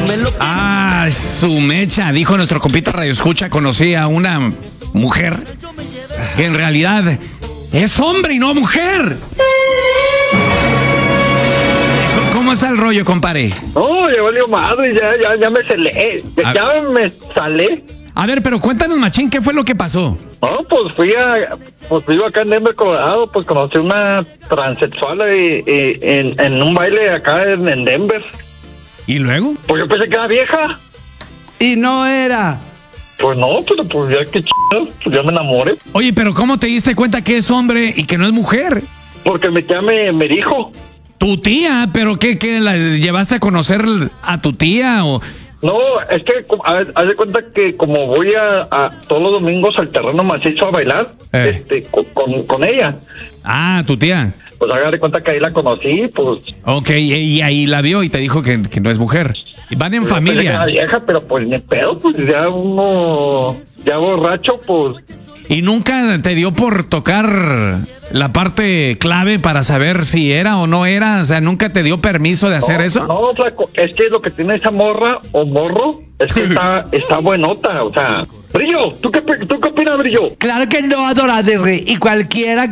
Ah, su mecha, dijo nuestro compita Radio Escucha, conocía a una mujer que en realidad es hombre y no mujer. ¿Cómo está el rollo, compadre? No, ya valió madre, ya me salé. Ya me salé. A ver, pero cuéntanos, machín, ¿qué fue lo que pasó? No, pues vivo acá en Denver, Colorado, pues conocí una transexual en un baile acá en Denver. ¿Y luego? Pues yo pensé que era vieja. Y no era. Pues no, pero pues ya que pues ya me enamoré. Oye, pero ¿cómo te diste cuenta que es hombre y que no es mujer? Porque mi tía me dijo. Tu tía, pero ¿qué la llevaste a conocer a tu tía o...? No, es que haz de cuenta que como voy a todos los domingos al terreno macizo a bailar, con ella. Ah, tu tía. Pues haga de cuenta que ahí la conocí, pues. Ok, y ahí la vio y te dijo que no es mujer. Y van en familia. Era vieja, pero pues ni pedo, pues ya uno, ya borracho, pues. ¿Y nunca te dio por tocar la parte clave para saber si era o no era? O sea, ¿nunca te dio permiso de hacer eso? No, flaco, es que lo que tiene esa morra o morro es que está buenota, o sea. Brillo, ¿tú qué opinas, Brillo? Claro que no, adorable, rey. Y cualquiera